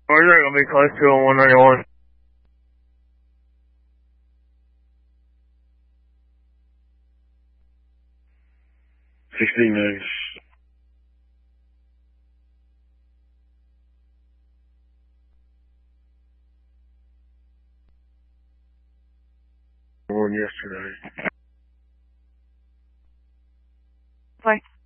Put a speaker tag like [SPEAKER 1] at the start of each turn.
[SPEAKER 1] Or you're gonna be close to on 191.
[SPEAKER 2] News. One yesterday.
[SPEAKER 3] Bye.